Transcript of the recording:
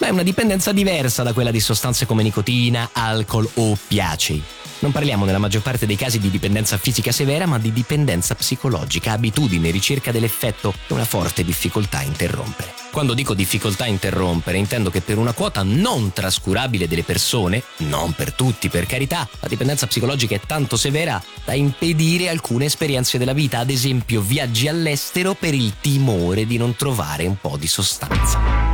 ma è una dipendenza diversa da quella di sostanze come nicotina, alcol o oppiacei. Non parliamo nella maggior parte dei casi di dipendenza fisica severa, ma di dipendenza psicologica, abitudine, ricerca dell'effetto e una forte difficoltà a interrompere. Quando dico difficoltà a interrompere, intendo che per una quota non trascurabile delle persone, non per tutti per carità, la dipendenza psicologica è tanto severa da impedire alcune esperienze della vita, ad esempio viaggi all'estero per il timore di non trovare un po' di sostanza.